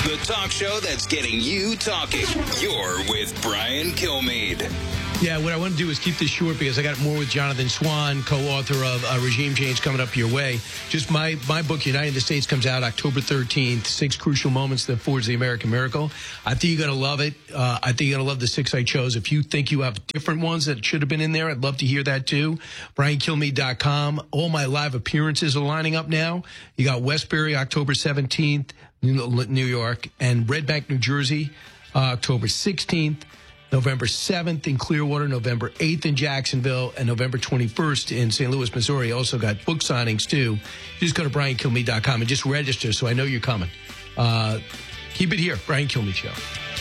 The talk show that's getting you talking. You're with Brian Kilmeade. Yeah, what I want to do is keep this short because I got more with Jonathan Swan, co-author of Regime Change, coming up your way. Just my book, Uniting the States, comes out October 13th, 6 Crucial Moments That Forged the American Miracle. I think you're going to love it. I think you're going to love the 6 I chose. If you think you have different ones that should have been in there, I'd love to hear that too. BrianKilmeade.com. All my live appearances are lining up now. You got Westbury, October 17th, New York, and Red Bank, New Jersey, October 16th. November 7th in Clearwater, November 8th in Jacksonville, and November 21st in St. Louis, Missouri. Also got book signings, too. Just go to BrianKilmeade.com and just register so I know you're coming. Keep it here, Brian Kilmeade Show.